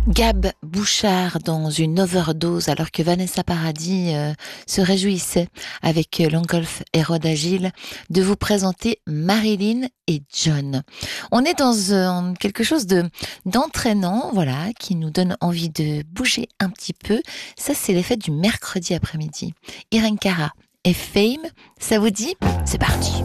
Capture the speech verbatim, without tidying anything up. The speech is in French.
Gab Bouchard dans une overdose alors que Vanessa Paradis euh, se réjouissait avec euh, Langolf et Rod Agile de vous présenter Marilyn et John. On est dans euh, quelque chose de d'entraînant, voilà, qui nous donne envie de bouger un petit peu. Ça, c'est l'effet du mercredi après-midi. Irene Cara et Fame, ça vous dit? C'est parti.